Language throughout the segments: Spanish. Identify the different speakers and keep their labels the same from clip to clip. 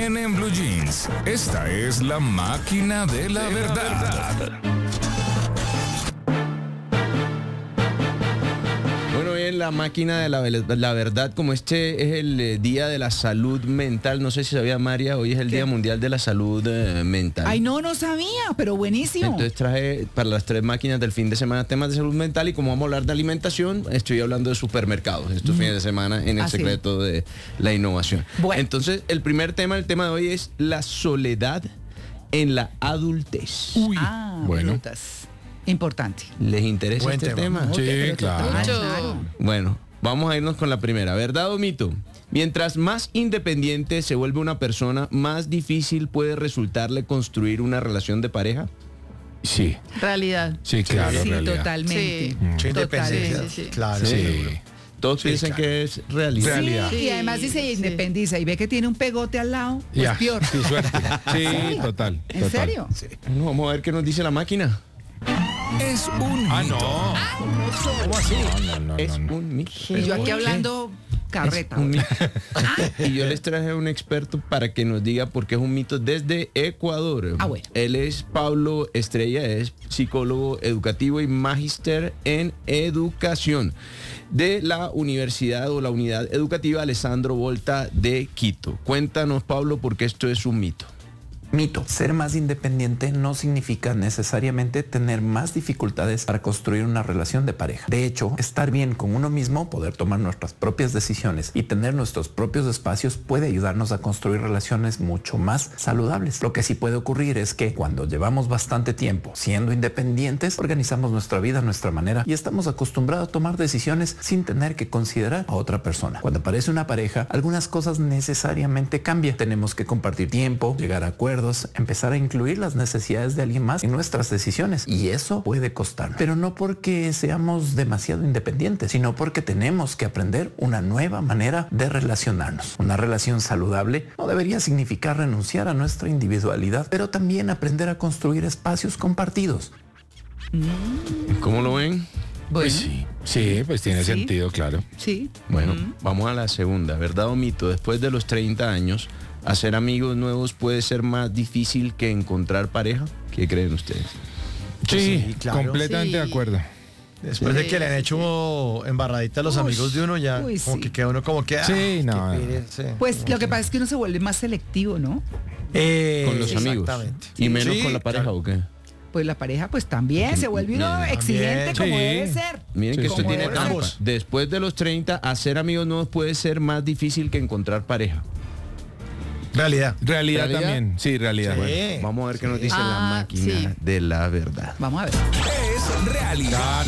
Speaker 1: bien en Blue Jeans. Esta es la máquina de la verdad.
Speaker 2: Bueno, bien, la máquina de la verdad, como este es el Día de la Salud Mental, no sé si sabía María, hoy es el Día Mundial de la Salud Mental.
Speaker 3: Ay, no sabía, pero buenísimo.
Speaker 2: Entonces traje para las 3 máquinas del fin de semana temas de salud mental y como vamos a hablar de alimentación, estoy hablando de supermercados estos fines de semana en el secreto de la innovación. Bueno. Entonces, el tema de hoy es la soledad en la adultez.
Speaker 3: Uy, bueno.
Speaker 2: Brutas.
Speaker 3: Importante.
Speaker 2: ¿Les interesa
Speaker 4: Buen
Speaker 2: este tema?
Speaker 4: Sí, claro.
Speaker 2: Bueno, vamos a irnos con la primera. ¿Verdad o mito? Mientras más independiente se vuelve una persona, más difícil puede resultarle construir una relación de pareja.
Speaker 5: Sí.
Speaker 6: Realidad.
Speaker 5: Sí, claro,
Speaker 3: sí,
Speaker 5: realidad.
Speaker 3: Totalmente.
Speaker 4: Mucha independencia.
Speaker 6: Sí.
Speaker 4: Claro.
Speaker 5: Sí.
Speaker 2: Todos piensan que es realidad.
Speaker 5: Realidad.
Speaker 3: Sí, y además si se independiza y ve que tiene un pegote al lado, pues
Speaker 5: Ya,
Speaker 3: peor.
Speaker 5: sí, suerte. Sí, total.
Speaker 3: ¿En serio?
Speaker 4: Sí.
Speaker 2: Bueno, vamos a ver qué nos dice la máquina.
Speaker 1: Es un mito.
Speaker 4: ¿Cómo así?
Speaker 5: No.
Speaker 2: Es un mito.
Speaker 3: Y yo aquí hablando carreta.
Speaker 2: Es un mito. Y yo les traje a un experto para que nos diga por qué es un mito desde Ecuador.
Speaker 3: Bueno.
Speaker 2: Él es Pablo Estrella, es psicólogo educativo y magíster en educación de la universidad o la unidad educativa Alessandro Volta de Quito. Cuéntanos, Pablo, por qué esto es un mito.
Speaker 7: Mito. Ser más independiente no significa necesariamente tener más dificultades para construir una relación de pareja. De hecho, estar bien con uno mismo, poder tomar nuestras propias decisiones y tener nuestros propios espacios puede ayudarnos a construir relaciones mucho más saludables. Lo que sí puede ocurrir es que cuando llevamos bastante tiempo siendo independientes, organizamos nuestra vida a nuestra manera y estamos acostumbrados a tomar decisiones sin tener que considerar a otra persona. Cuando aparece una pareja, algunas cosas necesariamente cambian. Tenemos que compartir tiempo, llegar a acuerdos, empezar a incluir las necesidades de alguien más en nuestras decisiones y eso puede costar, pero no porque seamos demasiado independientes, sino porque tenemos que aprender una nueva manera de relacionarnos. Una relación saludable no debería significar renunciar a nuestra individualidad, pero también aprender a construir espacios compartidos.
Speaker 2: ¿Cómo lo ven?
Speaker 3: Bueno,
Speaker 5: Sí, pues tiene sentido, claro.
Speaker 3: sí.
Speaker 2: Bueno, vamos a la segunda. ¿Verdad o mito? Después de los 30 años, ¿hacer amigos nuevos puede ser más difícil que encontrar pareja? ¿Qué creen ustedes?
Speaker 5: Sí,
Speaker 4: claro.
Speaker 5: completamente de acuerdo.
Speaker 4: Después de que le han hecho embarradita a los amigos de uno, ya como que queda uno como que...
Speaker 5: Sí, no.
Speaker 4: qué pereza.
Speaker 3: Pues lo que pasa es que uno se vuelve más selectivo, ¿no?
Speaker 2: Con los amigos.
Speaker 4: Exactamente.
Speaker 2: ¿Y menos
Speaker 4: Sí,
Speaker 2: con la pareja
Speaker 4: claro.
Speaker 2: o qué?
Speaker 3: Pues la pareja pues también se vuelve uno
Speaker 2: También.
Speaker 3: exigente como
Speaker 5: Sí.
Speaker 3: debe ser.
Speaker 2: Miren que esto
Speaker 3: Como
Speaker 2: tiene
Speaker 3: debe
Speaker 2: trampa.
Speaker 4: ser.
Speaker 2: Después de los 30, hacer amigos nuevos puede ser más difícil que encontrar pareja.
Speaker 4: Realidad.
Speaker 5: Realidad
Speaker 2: ¿Realidad?
Speaker 5: también. Sí, realidad.
Speaker 4: Sí.
Speaker 5: Bueno.
Speaker 2: Vamos a ver qué nos dice la máquina
Speaker 6: sí.
Speaker 2: de la verdad.
Speaker 3: Vamos a ver.
Speaker 1: Es realidad.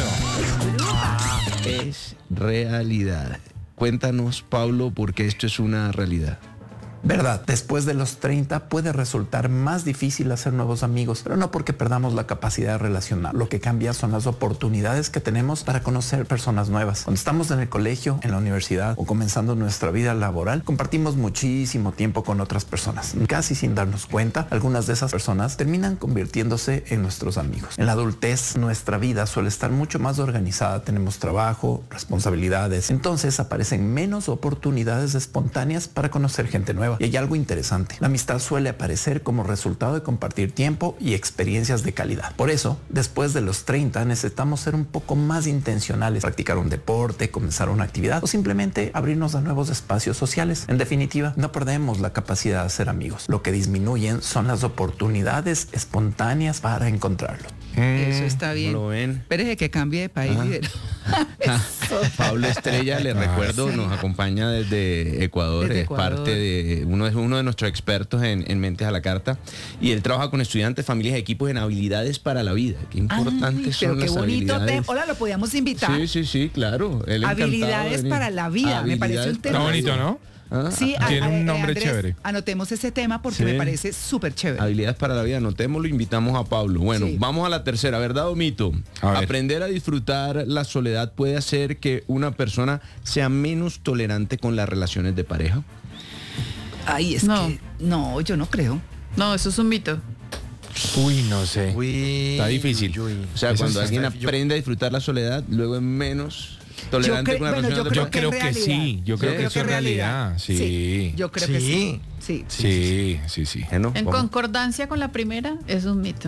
Speaker 2: Es realidad. Cuéntanos, Pablo, por qué esto es una realidad.
Speaker 7: Verdad, después de los 30 puede resultar más difícil hacer nuevos amigos, pero no porque perdamos la capacidad de relacionar. Lo que cambia son las oportunidades que tenemos para conocer personas nuevas. Cuando estamos en el colegio, en la universidad o comenzando nuestra vida laboral, compartimos muchísimo tiempo con otras personas. Casi sin darnos cuenta, algunas de esas personas terminan convirtiéndose en nuestros amigos. En la adultez, nuestra vida suele estar mucho más organizada. Tenemos trabajo, responsabilidades. Entonces aparecen menos oportunidades espontáneas para conocer gente nueva. Y hay algo interesante. La amistad suele aparecer como resultado de compartir tiempo y experiencias de calidad. Por eso, después de los 30, necesitamos ser un poco más intencionales, practicar un deporte, comenzar una actividad o simplemente abrirnos a nuevos espacios sociales. En definitiva, no perdemos la capacidad de hacer amigos. Lo que disminuyen son las oportunidades espontáneas para encontrarlos.
Speaker 3: Eso está bien.
Speaker 2: ¿Cómo lo ven?
Speaker 3: Espérese que cambie de país.
Speaker 2: Pablo Estrella, le recuerdo, nos acompaña desde Ecuador,
Speaker 3: Desde
Speaker 2: es
Speaker 3: Ecuador.
Speaker 2: parte de uno de nuestros expertos en Mentes a la Carta y él trabaja con estudiantes, familias y equipos en habilidades para la vida. Qué importantes
Speaker 3: Pero
Speaker 2: son
Speaker 3: qué
Speaker 2: las
Speaker 3: bonito
Speaker 2: habilidades.
Speaker 3: tema. Hola, lo podíamos invitar.
Speaker 2: Sí, claro. Él encantado de
Speaker 3: Habilidades
Speaker 2: venir.
Speaker 3: para la vida. Me parece un
Speaker 2: Habilidades
Speaker 3: tema.
Speaker 5: Está bonito, ¿no?
Speaker 3: Sí,
Speaker 5: Tiene un nombre
Speaker 3: Andrés,
Speaker 5: chévere.
Speaker 3: Anotemos ese tema porque
Speaker 2: Sí.
Speaker 3: me parece súper chévere.
Speaker 2: Habilidades para la vida, anotémoslo, invitamos a Pablo. Bueno,
Speaker 3: Sí.
Speaker 2: vamos a la tercera, ¿verdad o mito?
Speaker 5: A ver.
Speaker 2: Aprender a disfrutar la soledad puede hacer que una persona sea menos tolerante con las relaciones de pareja.
Speaker 3: Ay, es
Speaker 6: No.
Speaker 3: que no, yo no creo.
Speaker 6: No, eso es un mito.
Speaker 5: Uy, no sé.
Speaker 4: Uy,
Speaker 5: Está difícil.
Speaker 4: uy.
Speaker 2: O sea,
Speaker 5: Eso
Speaker 2: cuando
Speaker 5: sí
Speaker 2: alguien
Speaker 4: está- yo-
Speaker 2: aprende a disfrutar la soledad, luego es menos tolerante con la relación de
Speaker 5: Yo creo que sí, yo creo que eso es realidad. Sí.
Speaker 3: Yo creo que sí.
Speaker 5: Sí.
Speaker 2: Bueno,
Speaker 6: En
Speaker 2: vamos
Speaker 6: concordancia con la primera, es un mito.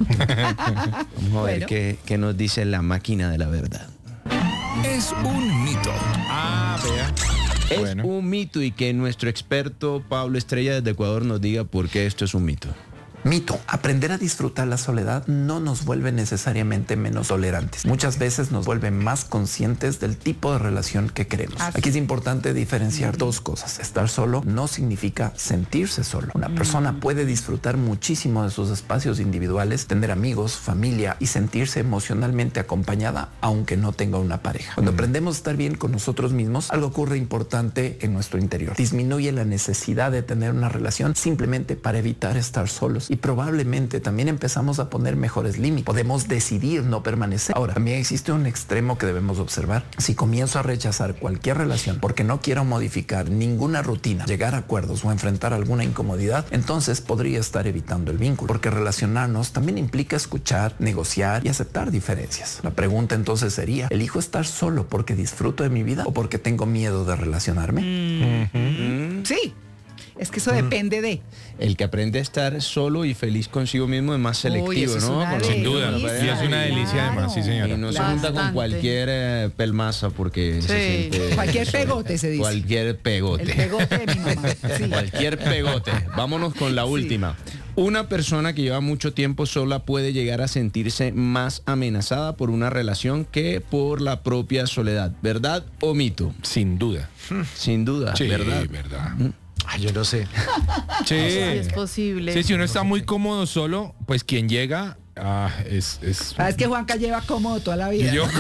Speaker 2: a ver qué nos dice la máquina de la verdad.
Speaker 1: Es un mito.
Speaker 5: Ah, vea.
Speaker 2: Es un mito, y que nuestro experto Pablo Estrella desde Ecuador nos diga por qué esto es un mito.
Speaker 7: Mito. Aprender a disfrutar la soledad no nos vuelve necesariamente menos tolerantes. Muchas veces nos vuelve más conscientes del tipo de relación que queremos. Aquí es importante diferenciar dos cosas. Estar solo no significa sentirse solo. Una persona puede disfrutar muchísimo de sus espacios individuales, tener amigos, familia y sentirse emocionalmente acompañada aunque no tenga una pareja. Cuando aprendemos a estar bien con nosotros mismos, algo ocurre importante en nuestro interior. Disminuye la necesidad de tener una relación simplemente para evitar estar solos. Y probablemente también empezamos a poner mejores límites. Podemos decidir no permanecer. Ahora, también existe un extremo que debemos observar. Si comienzo a rechazar cualquier relación porque no quiero modificar ninguna rutina, llegar a acuerdos o enfrentar alguna incomodidad, entonces podría estar evitando el vínculo. Porque relacionarnos también implica escuchar, negociar y aceptar diferencias. La pregunta entonces sería, ¿elijo estar solo porque disfruto de mi vida o porque tengo miedo de relacionarme?
Speaker 3: Sí. Es que eso depende de...
Speaker 2: El que aprende a estar solo y feliz consigo mismo es más selectivo, ¿no?
Speaker 5: Sin duda. Y es una delicia además, sí, señora.
Speaker 2: Y no se junta con cualquier pelmaza porque se siente...
Speaker 3: Cualquier pegote se dice.
Speaker 2: Cualquier pegote.
Speaker 3: El pegote de mi mamá. Sí.
Speaker 2: Cualquier pegote. Vámonos con la última. Una persona que lleva mucho tiempo sola puede llegar a sentirse más amenazada por una relación que por la propia soledad. ¿Verdad o mito?
Speaker 5: Sin duda.
Speaker 2: Sin duda,
Speaker 5: Sí,
Speaker 2: ¿verdad?
Speaker 5: verdad.
Speaker 4: Yo no sé.
Speaker 5: Sí.
Speaker 6: Es posible.
Speaker 5: Sí, si uno está muy cómodo solo, pues quien llega es
Speaker 3: que Juanca lleva cómodo toda la vida.
Speaker 5: Yo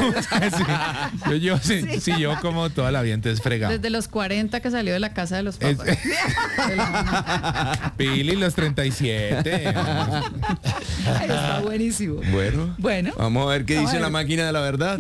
Speaker 5: llevo como toda la vida, entonces fregado.
Speaker 6: Desde los 40 que salió de la casa de los papás.
Speaker 5: Pili, los 37.
Speaker 3: Está buenísimo.
Speaker 2: Bueno, vamos a ver qué dice la máquina de la verdad.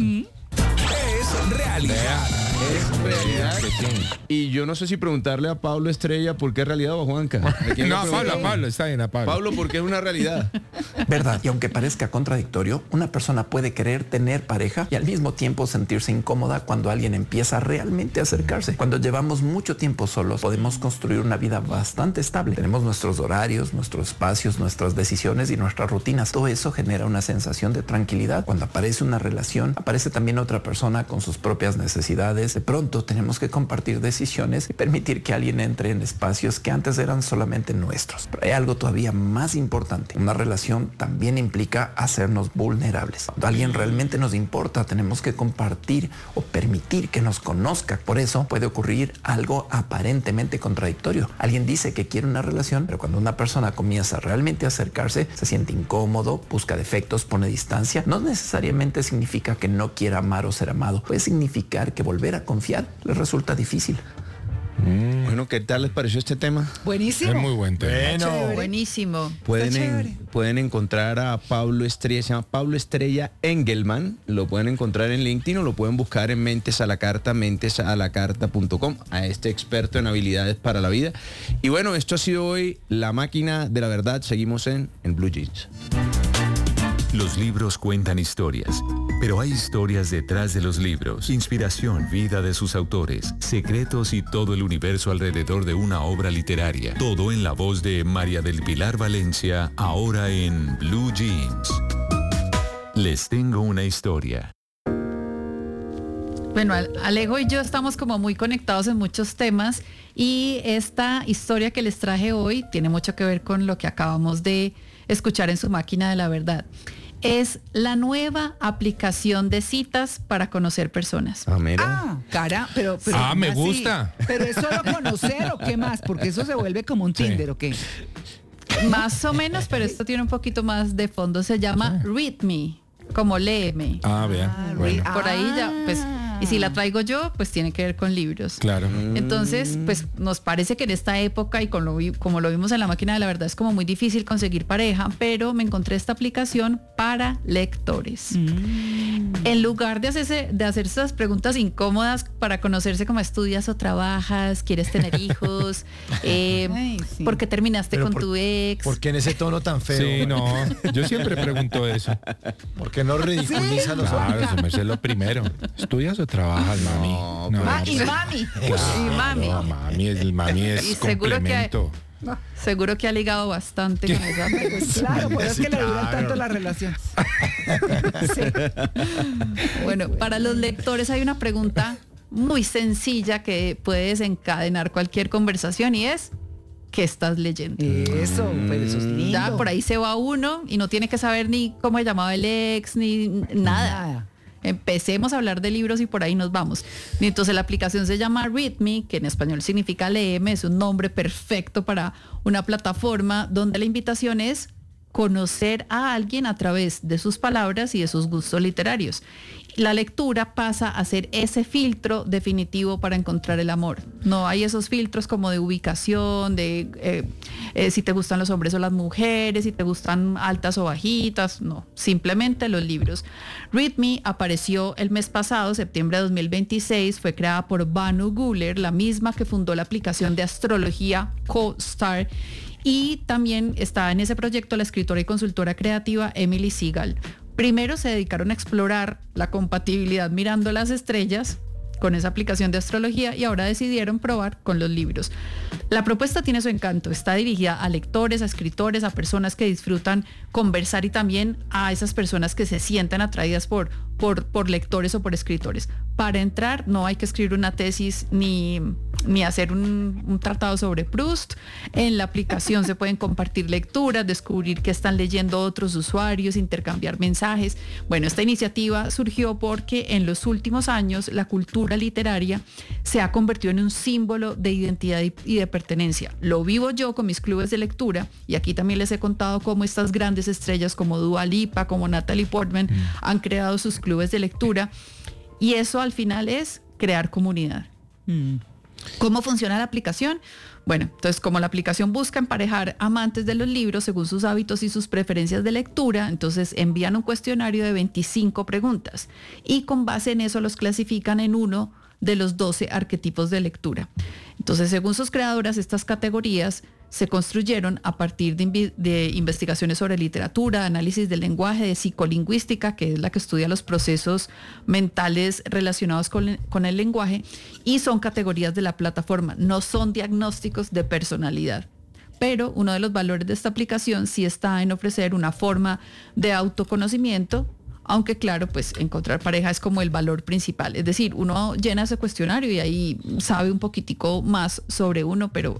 Speaker 1: Es realidad.
Speaker 2: Es realidad. Y yo no sé si preguntarle a Pablo Estrella por qué es realidad o a Juanca.
Speaker 5: No, a Pablo, está bien, a Pablo.
Speaker 2: Pablo, ¿por qué es una realidad?
Speaker 7: Verdad, y aunque parezca contradictorio, una persona puede querer tener pareja y al mismo tiempo sentirse incómoda cuando alguien empieza realmente a acercarse. Cuando llevamos mucho tiempo solos, podemos construir una vida bastante estable. Tenemos nuestros horarios, nuestros espacios, nuestras decisiones y nuestras rutinas. Todo eso genera una sensación de tranquilidad. Cuando aparece una relación, aparece también otra persona con sus propias necesidades. De pronto tenemos que compartir decisiones y permitir que alguien entre en espacios que antes eran solamente nuestros. Pero hay algo todavía más importante. Una relación también implica hacernos vulnerables. Cuando alguien realmente nos importa, tenemos que compartir o permitir que nos conozca. Por eso puede ocurrir algo aparentemente contradictorio. Alguien dice que quiere una relación, pero cuando una persona comienza realmente a acercarse, se siente incómodo, busca defectos, pone distancia. No necesariamente significa que no quiera amar o ser amado. Puede significar que volver a confiar le resulta difícil.
Speaker 2: Bueno, ¿qué tal les pareció este tema?
Speaker 3: Buenísimo.
Speaker 5: Es muy buen tema.
Speaker 6: Buenísimo.
Speaker 2: Pueden encontrar a Pablo Estrella, se llama Pablo Estrella Engelman, lo pueden encontrar en LinkedIn o lo pueden buscar en Mentes a la Carta, mentesalacarta.com, a este experto en habilidades para la vida. Y bueno, esto ha sido hoy La Máquina de la Verdad. Seguimos en Blue Jeans.
Speaker 8: Los libros cuentan historias, pero hay historias detrás de los libros. Inspiración, vida de sus autores, secretos y todo el universo alrededor de una obra literaria. Todo en la voz de María del Pilar Valencia, ahora en Blue Jeans. Les tengo una historia.
Speaker 6: Bueno, Alejo y yo estamos como muy conectados en muchos temas y esta historia que les traje hoy tiene mucho que ver con lo que acabamos de escuchar en su Máquina de la Verdad. Es la nueva aplicación de citas para conocer personas.
Speaker 3: Pero
Speaker 5: me
Speaker 3: así,
Speaker 5: gusta.
Speaker 3: ¿Pero es solo conocer o qué más? Porque eso se vuelve como un Tinder, ¿o qué?
Speaker 6: Más o menos, pero esto tiene un poquito más de fondo. Se llama Read Me, como léeme.
Speaker 5: Vean. Bueno.
Speaker 6: Por ahí ya, pues, y si la traigo yo, pues tiene que ver con libros.
Speaker 5: Claro.
Speaker 6: Entonces, pues nos parece que en esta época y como lo vimos en La Máquina de la Verdad, es como muy difícil conseguir pareja, pero me encontré esta aplicación para lectores. En lugar de hacerse esas preguntas incómodas para conocerse como estudias o trabajas, quieres tener hijos, ¿por qué terminaste con tu ex?
Speaker 4: ¿Por qué en ese tono tan feo?
Speaker 5: Sí, no, yo siempre pregunto eso.
Speaker 4: ¿Por qué no ridiculiza a los
Speaker 5: Claro,
Speaker 4: hombres?
Speaker 5: eso me es lo primero. ¿Estudias o trabajas, mami.
Speaker 3: Y mami.
Speaker 6: Y mami.
Speaker 5: No, mami es complemento.
Speaker 6: Seguro que ha ligado bastante con esa
Speaker 3: Pues claro, por eso es que le dura tanto la relación.
Speaker 6: Sí. Bueno, para los lectores hay una pregunta muy sencilla que puede desencadenar cualquier conversación y es: ¿qué estás leyendo?
Speaker 3: Eso, pues eso es lindo.
Speaker 6: Ya por ahí se va uno y no tiene que saber ni cómo se llamaba el ex, ni nada. Empecemos a hablar de libros y por ahí nos vamos. Y entonces la aplicación se llama Readme, que en español significa léeme, es un nombre perfecto para una plataforma donde la invitación es conocer a alguien a través de sus palabras y de sus gustos literarios. La lectura pasa a ser ese filtro definitivo para encontrar el amor. No hay esos filtros como de ubicación, de si te gustan los hombres o las mujeres, si te gustan altas o bajitas. No, simplemente los libros. Readme apareció el mes pasado, septiembre de 2026. Fue creada por Banu Guler, la misma que fundó la aplicación de astrología CoStar. Y también está en ese proyecto la escritora y consultora creativa Emily Segal. Primero se dedicaron a explorar la compatibilidad mirando las estrellas con esa aplicación de astrología y ahora decidieron probar con los libros. La propuesta tiene su encanto, está dirigida a lectores, a escritores, a personas que disfrutan conversar y también a esas personas que se sienten atraídas por lectores o por escritores. Para entrar no hay que escribir una tesis ni hacer un tratado sobre Proust. En la aplicación se pueden compartir lecturas, descubrir qué están leyendo otros usuarios, intercambiar mensajes. Bueno, esta iniciativa surgió porque en los últimos años la cultura literaria se ha convertido en un símbolo de identidad y de pertenencia. Lo vivo yo con mis clubes de lectura y aquí también les he contado cómo estas grandes estrellas como Dua Lipa, como Natalie Portman han creado sus clubes de lectura y eso al final es crear comunidad. ¿Cómo funciona la aplicación? Bueno, entonces como la aplicación busca emparejar amantes de los libros según sus hábitos y sus preferencias de lectura, entonces envían un cuestionario de 25 preguntas y con base en eso los clasifican en uno de los 12 arquetipos de lectura. Entonces, según sus creadoras, estas categorías se construyeron a partir de investigaciones sobre literatura, análisis del lenguaje, de psicolingüística, que es la que estudia los procesos mentales relacionados con el lenguaje, y son categorías de la plataforma, no son diagnósticos de personalidad. Pero uno de los valores de esta aplicación sí está en ofrecer una forma de autoconocimiento, aunque claro, pues encontrar pareja es como el valor principal. Es decir, uno llena ese cuestionario y ahí sabe un poquitico más sobre uno, pero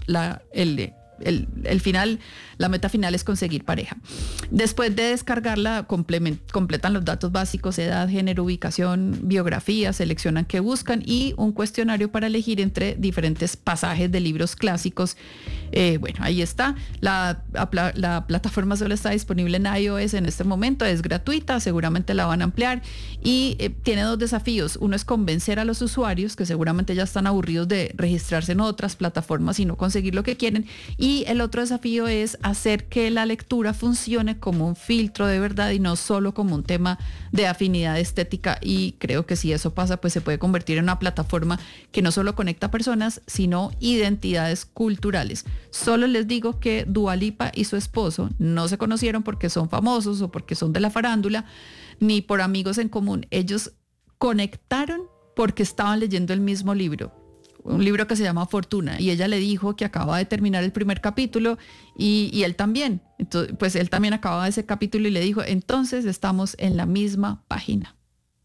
Speaker 6: el final, la meta final es conseguir pareja. Después de descargarla, completan los datos básicos: edad, género, ubicación, biografía, seleccionan qué buscan y un cuestionario para elegir entre diferentes pasajes de libros clásicos. Bueno, ahí está. La plataforma solo está disponible en iOS en este momento, es gratuita, seguramente la van a ampliar y tiene dos desafíos. Uno es convencer a los usuarios, que seguramente ya están aburridos de registrarse en otras plataformas y no conseguir lo que quieren, y el otro desafío es hacer que la lectura funcione como un filtro de verdad y no solo como un tema de afinidad estética, y creo que si eso pasa, pues se puede convertir en una plataforma que no solo conecta personas, sino identidades culturales. Solo les digo que Dua Lipa y su esposo no se conocieron porque son famosos o porque son de la farándula, ni por amigos en común. Ellos conectaron porque estaban leyendo el mismo libro, un libro que se llama Fortuna, y ella le dijo que acaba de terminar el primer capítulo y él también. Entonces, pues él también acababa ese capítulo y le dijo, entonces estamos en la misma página.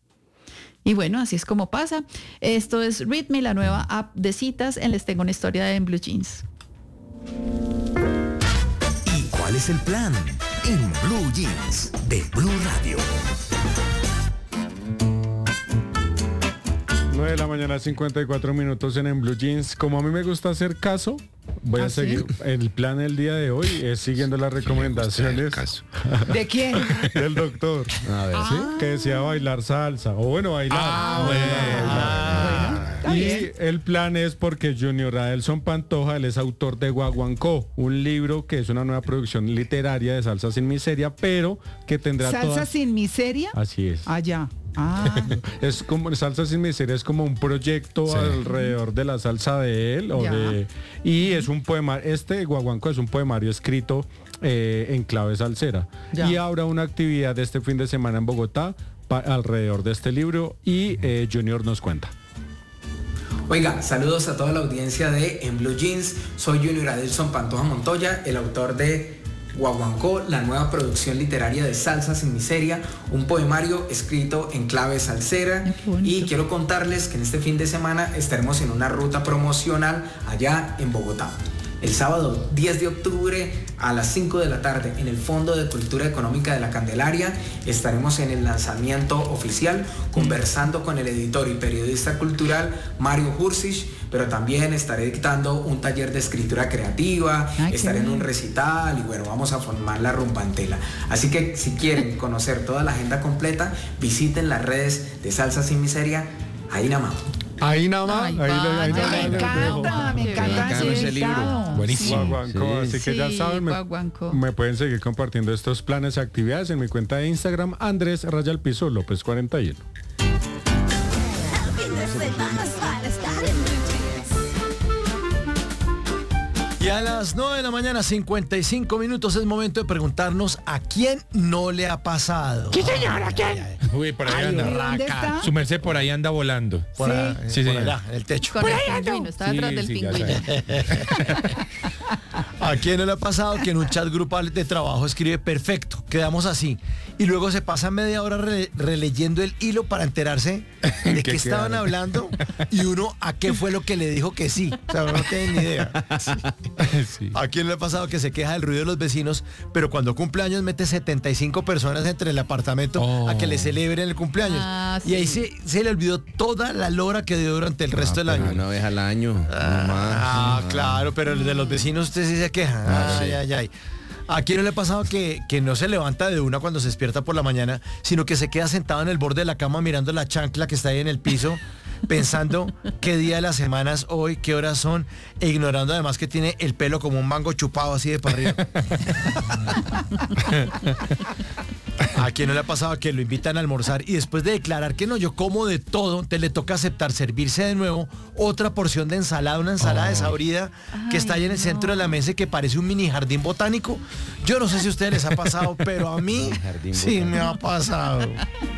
Speaker 6: Y bueno, así es como pasa. Esto es Readme, la nueva app de citas en Les Tengo una Historia en Blue Jeans.
Speaker 9: ¿Y cuál es el plan? En Blue Jeans de Blue Radio.
Speaker 5: 9 de la mañana, 54 minutos en Blue Jeans. Como a mí me gusta hacer caso, voy a seguir. El plan del día de hoy es siguiendo las recomendaciones.
Speaker 3: ¿De quién?
Speaker 5: Del doctor.
Speaker 2: A ver,
Speaker 5: ¿sí? Que decía bailar salsa. O bueno, bailar. Y el plan es porque Junior Adelson Pantoja, él es autor de Guaguancó, un libro que es una nueva producción literaria de Salsa sin Miseria, pero que tendrá
Speaker 3: ¿Salsa sin Miseria?
Speaker 5: Así es.
Speaker 3: Allá.
Speaker 5: Es como Salsa sin Miseria, es como un proyecto alrededor de la salsa de él y es un poema. Guaguancó es un poemario escrito en clave salsera. Y habrá una actividad de este fin de semana en Bogotá alrededor de este libro y Junior nos cuenta.
Speaker 10: Oiga, saludos a toda la audiencia de En Blue Jeans. Soy Junior Adelson Pantoja Montoya, el autor de Guaguancó, la nueva producción literaria de Salsa sin Miseria, un poemario escrito en clave salsera. Y quiero contarles que en este fin de semana estaremos en una ruta promocional allá en Bogotá. El sábado 10 de octubre a las 5 de la tarde en el Fondo de Cultura Económica de la Candelaria estaremos en el lanzamiento oficial conversando con el editor y periodista cultural Mario Hursich, pero también estaré dictando un taller de escritura creativa, estaré en un recital y bueno, vamos a formar la rumbantela. Así que si quieren conocer toda la agenda completa, visiten las redes de Salsa sin Miseria, ahí nada más.
Speaker 5: Ahí nada más.
Speaker 3: Me encanta
Speaker 2: ese libro.
Speaker 5: Buenísimo. Guaguancó, así que ya saben, me pueden seguir compartiendo estos planes y actividades en mi cuenta de Instagram, Andrés_López 41.
Speaker 4: Y a las 9 de la mañana, 55 minutos, es momento de preguntarnos a quién no le ha pasado.
Speaker 11: ¿Qué señor? ¿A quién?
Speaker 12: Uy, por ahí anda. Su merced por ahí anda volando.
Speaker 4: Por allá, en el techo.
Speaker 6: Con el pingüino, está detrás del pingüino.
Speaker 4: ¿A quién no le ha pasado que en un chat grupal de trabajo escribe perfecto, quedamos así, y luego se pasa media hora releyendo el hilo para enterarse de qué estaban hablando y uno a qué fue lo que le dijo que sí? O sea, no tiene ni idea. Sí. ¿A quién le ha pasado que se queja del ruido de los vecinos, pero cuando cumple años mete 75 personas entre el apartamento a que le celebren el cumpleaños? Y ahí se le olvidó toda la lora que dio durante el resto del año.
Speaker 2: Una vez al año.
Speaker 4: Claro, pero el de los vecinos usted sí se queja. Ay. ¿A quién no le ha pasado que no se levanta de una cuando se despierta por la mañana, sino que se queda sentado en el borde de la cama mirando la chancla que está ahí en el piso, pensando qué día de la semana es hoy, qué horas son, e ignorando además que tiene el pelo como un mango chupado así de para arriba? ¿A quién no le ha pasado que lo invitan a almorzar y después de declarar que no, yo como de todo, te le toca aceptar servirse de nuevo otra porción de ensalada, una ensalada desabrida que está ahí en el centro de la mesa y que parece un mini jardín botánico? Yo no sé si a ustedes les ha pasado, pero a mí sí me ha pasado.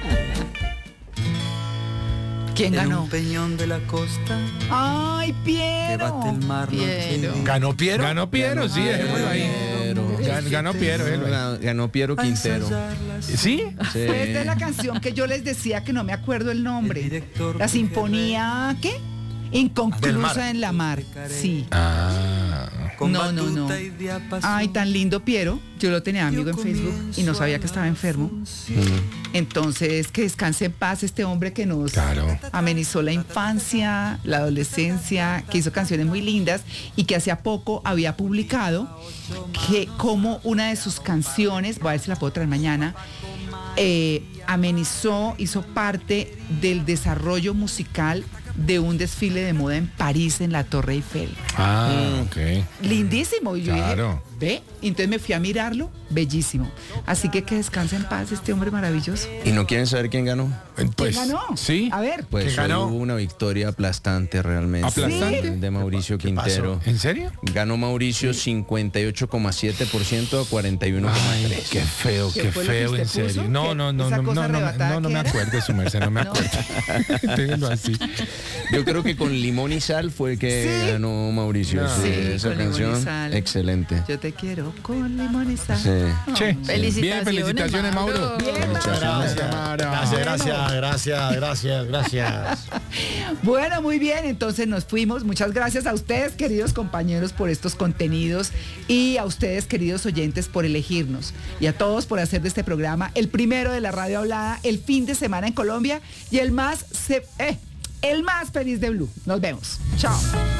Speaker 3: ¿Quién ganó?
Speaker 13: En un peñón de la costa.
Speaker 3: ¡Ay, Piero!
Speaker 13: El mar,
Speaker 4: ¿Ganó Piero?
Speaker 12: Ganó Piero, sí, dejémoslo ahí. Ganó Piero.
Speaker 2: Ganó Piero Quintero.
Speaker 12: ¿Sí?
Speaker 3: Fue de la canción que yo les decía que no me acuerdo el nombre. La sinfonía, ¿qué? Inconclusa en la mar. Sí. No. Ay, tan lindo Piero. Yo lo tenía amigo en Facebook y no sabía que estaba enfermo. Entonces, que descanse en paz este hombre que nos amenizó la infancia, la adolescencia, que hizo canciones muy lindas y que hace poco había publicado que como una de sus canciones, voy a ver si la puedo traer mañana, amenizó, hizo parte del desarrollo musical de un desfile de moda en París, en la Torre Eiffel.
Speaker 12: Ok.
Speaker 3: Lindísimo. Y yo dije, ve, entonces me fui a mirarlo, bellísimo. Así que descanse en paz este hombre maravilloso.
Speaker 2: ¿Y no quieren saber quién ganó?
Speaker 3: Pues, ¿quién ganó?
Speaker 12: Sí.
Speaker 3: A ver.
Speaker 2: Pues hubo una victoria aplastante realmente.
Speaker 12: ¿Aplastante?
Speaker 2: De Mauricio Quintero.
Speaker 12: ¿En serio?
Speaker 2: Ganó Mauricio 58,7% a 41,3%.
Speaker 12: Ay, qué feo, en serio. No me acuerdo, su merced, no me acuerdo. Ténganlo así.
Speaker 2: Yo creo que con Limón y Sal fue que ganó Mauricio. Esa canción, excelente.
Speaker 3: Yo te quiero con limón y sal.
Speaker 6: Felicitaciones.
Speaker 12: Bien, felicitaciones, Mauro.
Speaker 4: Gracias.
Speaker 3: Bueno, muy bien, entonces nos fuimos. Muchas gracias a ustedes, queridos compañeros, por estos contenidos y a ustedes, queridos oyentes, por elegirnos y a todos por hacer de este programa el primero de la radio hablada, el fin de semana en Colombia y el más feliz de Blue. Nos vemos. Chao.